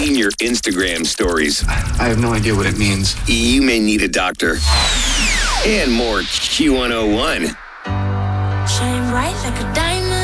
seen your Instagram stories. I have no idea what it means. You may need a doctor. And more Q101. Shine bright like a diamond.